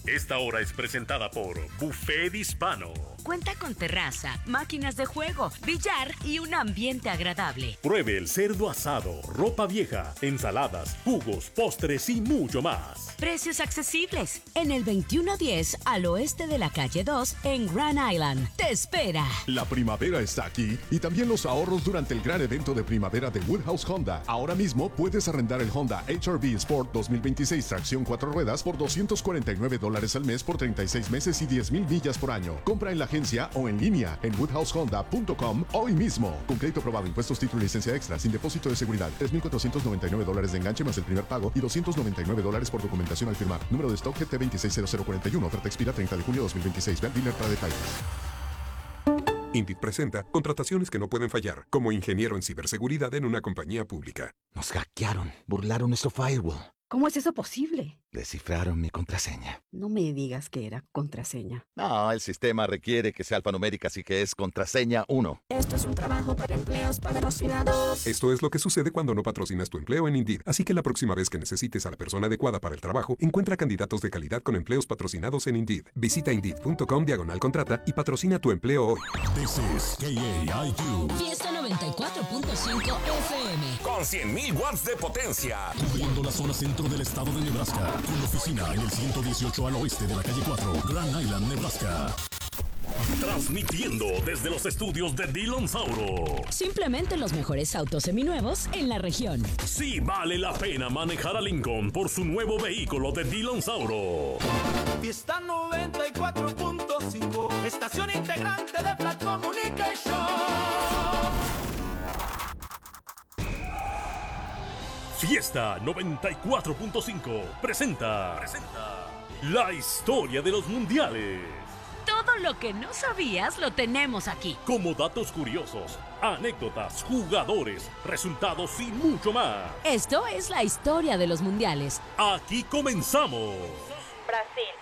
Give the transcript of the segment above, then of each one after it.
Esta hora es presentada por Buffet Hispano. Cuenta con terraza, máquinas de juego, billar y un ambiente agradable. Pruebe el cerdo asado, ropa vieja, ensaladas, jugos, postres y mucho más. Precios accesibles. En el 2110 al oeste de la calle 2 en Grand Island. Te espera. La primavera está aquí y también los ahorros durante el gran evento de primavera de Woodhouse Honda. Ahora mismo puedes arrendar el Honda HR-V Sport 2026 tracción 4 ruedas por $249 al mes por 36 meses y 10,000 millas por año. Compra en la agencia o en línea en woodhousehonda.com hoy mismo. Con crédito aprobado, impuestos, título y licencia extra, sin depósito de seguridad. $3,499 de enganche más el primer pago y $299 por documentación al firmar. Número de stock GT260041. Oferta expira 30 de junio 2026. Ve al dealer para detalles. Indeed presenta contrataciones que no pueden fallar, como ingeniero en ciberseguridad en una compañía pública. Nos hackearon, burlaron nuestro firewall. ¿Cómo es eso posible? Descifraron mi contraseña. No me digas que era contraseña. No, el sistema requiere que sea alfanumérica, así que es contraseña 1. Esto es un trabajo para empleos patrocinados. Esto es lo que sucede cuando no patrocinas tu empleo en Indeed. Así que la próxima vez que necesites a la persona adecuada para el trabajo, encuentra candidatos de calidad con empleos patrocinados en Indeed. Visita Indeed.com/contrata y patrocina tu empleo hoy. This is KAIQ. Fiesta 94.5 FM. Con 100,000 watts de potencia. Cubriendo la zona centro del estado de Nebraska. Con oficina en el 118 al oeste de la calle 4, Grand Island, Nebraska. Transmitiendo desde los estudios de Dillon Sauro. Simplemente los mejores autos seminuevos en la región. Sí vale la pena manejar a Lincoln por su nuevo vehículo de Dillon Sauro. Fiesta 94.5, estación integrante de Flat Communication. Fiesta 94.5 presenta la historia de los mundiales. Todo lo que no sabías lo tenemos aquí. Como datos curiosos, anécdotas, jugadores, resultados y mucho más. Esto es la historia de los mundiales. Aquí comenzamos. Brasil,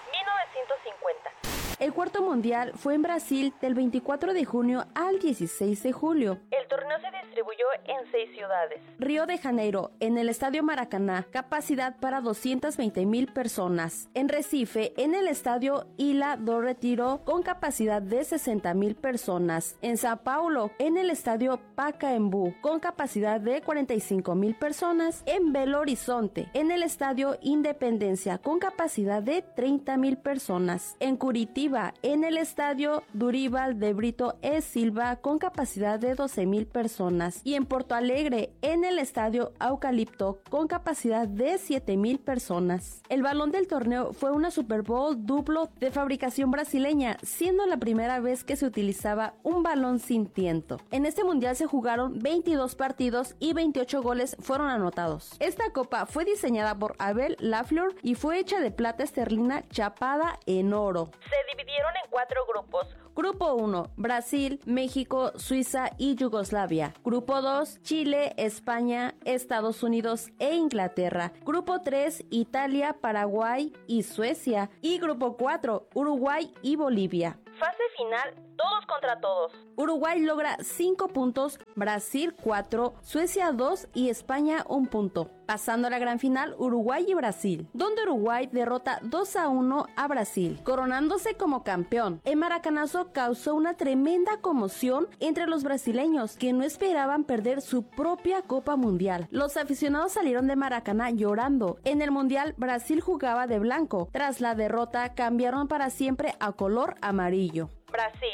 1950. El cuarto mundial fue en Brasil del 24 de junio al 16 de julio. El torneo se distribuyó en 6 ciudades. Río de Janeiro, en el Estadio Maracaná, capacidad para 220,000 personas. En Recife, en el Estadio Ilha do Retiro, con capacidad de 60,000 personas. En Sao Paulo, en el Estadio Pacaembu, con capacidad de 45,000 personas. En Belo Horizonte, en el Estadio Independencia, con capacidad de 30,000 personas. En Curitiba, en el Estadio Dorival de Brito e Silva, con capacidad de 12,000 personas. Y en Porto Alegre, en el Estadio Eucalipto, con capacidad de 7,000 personas. El balón del torneo fue una Super Bowl duplo de fabricación brasileña, siendo la primera vez que se utilizaba un balón sin tiento. En este mundial se jugaron 22 partidos y 28 goles fueron anotados. Esta copa fue diseñada por Abel Lafleur y fue hecha de plata esterlina chapada en oro. Se dividieron en 4 grupos. Grupo 1, Brasil, México, Suiza y Yugoslavia. Grupo 2, Chile, España, Estados Unidos e Inglaterra. Grupo 3, Italia, Paraguay y Suecia. Y Grupo 4, Uruguay y Bolivia. Fase final, todos contra todos. Uruguay logra 5 puntos, Brasil 4, Suecia 2 y España 1 punto. Pasando a la gran final, Uruguay y Brasil, donde Uruguay derrota 2-1 a Brasil, coronándose como campeón. El maracanazo causó una tremenda conmoción entre los brasileños, que no esperaban perder su propia Copa Mundial. Los aficionados salieron de Maracaná llorando. En el Mundial, Brasil jugaba de blanco. Tras la derrota, cambiaron para siempre a color amarillo. Brasil,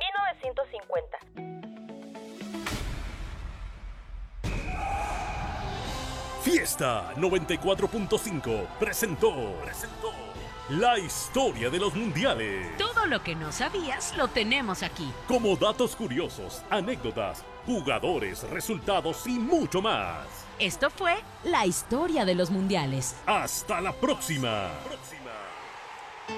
1950. Fiesta 94.5 presentó la historia de los mundiales. Todo lo que no sabías lo tenemos aquí. Como datos curiosos, anécdotas, jugadores, resultados y mucho más. Esto fue la historia de los mundiales. Hasta la próxima.